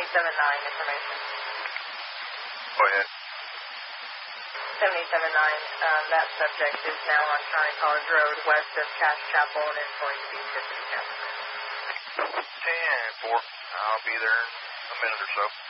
information. Go ahead. 7079, that subject is now on County College Road, west of Cash Chapel, and is going to be shipped to the campus. 10-4. I'll be there in a minute or so.